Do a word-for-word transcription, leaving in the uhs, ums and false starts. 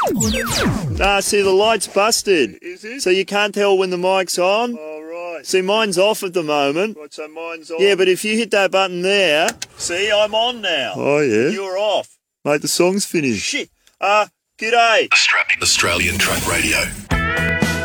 Nah, see, the light's busted. Is it? So you can't tell when the mic's on. Oh, right. See, mine's off at the moment. Right, so mine's on. Yeah, but if you hit that button there, see, I'm on now. Oh, yeah? You're off. Mate, the song's finished. Shit. Uh, g'day. Australian Truck Radio.